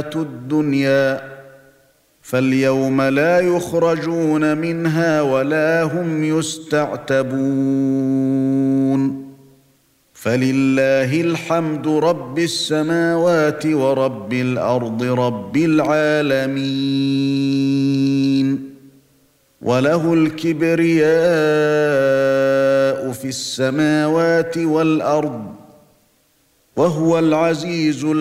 الدنيا فاليوم لا يخرجون منها ولا هم يستعتبون فلله الحمد رب السماوات ورب الأرض رب العالمين وله الكبرياء في السماوات والأرض وهو العزيز